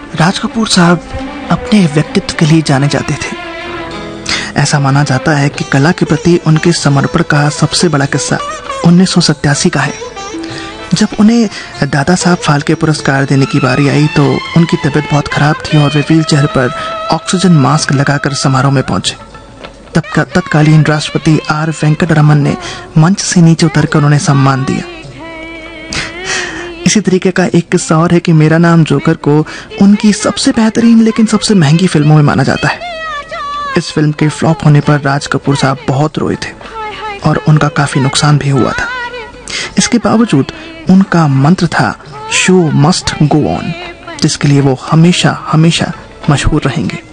राज कपूर साहब अपने व्यक्तित्व के लिए जाने जाते थे। ऐसा माना जाता है कि कला के प्रति उनके समर्पण का सबसे बड़ा किस्सा 1987 का है, जब उन्हें दादा साहब फाल्के पुरस्कार देने की बारी आई तो उनकी तबीयत बहुत खराब थी और वे व्हीलचेयर पर ऑक्सीजन मास्क लगाकर समारोह में पहुंचे। तत्कालीन राष्ट्रपति आर वेंकटरमन ने मंच से नीचे उतरकर उन्हें सम्मान दिया। इसी तरीके का एक किस्सा और है कि मेरा नाम जोकर को उनकी सबसे बेहतरीन लेकिन सबसे महंगी फिल्मों में माना जाता है। इस फिल्म के फ्लॉप होने पर राज कपूर साहब बहुत रोए थे और उनका काफी नुकसान भी हुआ था। इसके बावजूद उनका मंत्र था शो मस्ट गो ऑन, जिसके लिए वो हमेशा हमेशा मशहूर रहेंगे।